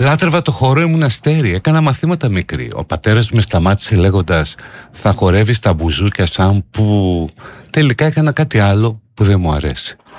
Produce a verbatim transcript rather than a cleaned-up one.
Λάτρευα το χορό, ήμουν αστέρι, έκανα μαθήματα μικρή. Ο πατέρας με σταμάτησε λέγοντας θα χορεύεις τα μπουζούκια σαν που... Τελικά έκανα κάτι άλλο που δεν μου αρέσει.